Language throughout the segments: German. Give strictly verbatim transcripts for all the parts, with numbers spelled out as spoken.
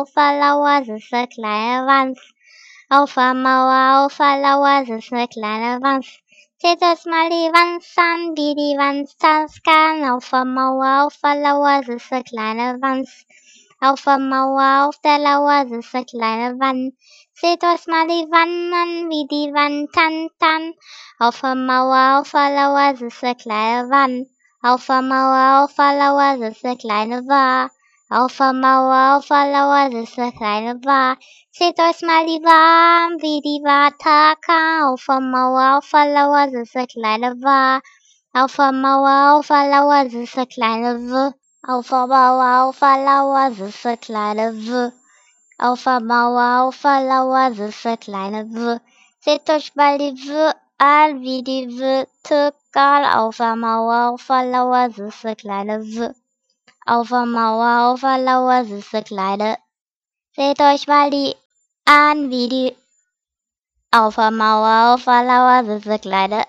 auf der Lauer sitzt eine kleine Wanz. Auf der Mauer, auf der Lauer sitzt eine kleine Wanz. Seht euch mal die Wanz an, wie die Wanz tanzen kann. Auf der Mauer, auf der Lauer sitzt eine kleine Wanz. Auf der Mauer, auf der Lauer sitzt eine kleine Wann. Seht euch mal die Wann an, wie die Wann tanzen. Auf der Mauer, auf der Lauer sitzt eine kleine Wann. Auf der Mauer, auf der Lauer sitzt eine kleine Wa. Auf der Mauer, auf der Lauer sitzt eine kleine Wa. Seht euch mal die Wa an, wie die Wa takan. Auf der Mauer, auf der Lauer sitzt eine kleine Wa. Auf der Mauer, auf der Lauer sitzt eine kleine W. Auf der Mauer, auf der Lauer sitzt eine kleine W. Auf der Mauer, auf der Lauer sitzt eine kleine W. Seht euch mal die W an, wie die W takan. Auf der Mauer, auf der Lauer sitzt eine kleine W. Auf der Mauer, auf der Lauer sitzt eine kleine. Seht euch mal die an, wie die. Auf der Mauer, auf der Lauer sitzt eine kleine.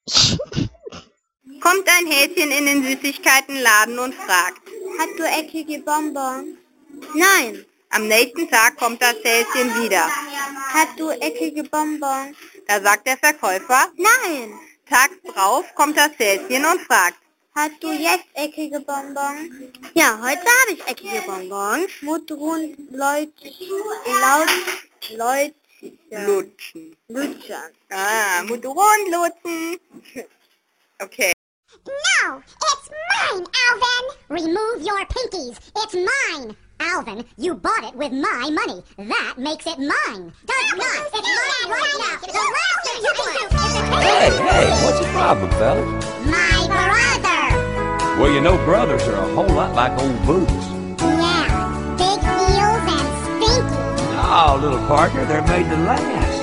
Kommt ein Häschen in den Süßigkeitenladen und fragt: Hast du eckige Bonbons? Nein. Am nächsten Tag kommt das Häschen wieder. Hast du eckige Bonbons? Da sagt der Verkäufer: Nein. Tags drauf kommt das Häschen und fragt: Hast du jetzt eckige Bonbons? Ja, heute habe ich eckige Bonbons. Mutterhund, Leut, laut, Leut, Lutschen. Lutschen. Ah, Mutterhund lutschen. Okay. No, it's mine, Alvin! Remove your pinkies. It's mine. Alvin, you bought it with my money. That makes it mine. Does not. It's mine right now. The last thing you can do is to Hey, hey, what's the problem, fellas? my brother. Well, you know brothers are a whole lot like old boots. Yeah, big heels and stinky. Oh, little partner, they're made to last.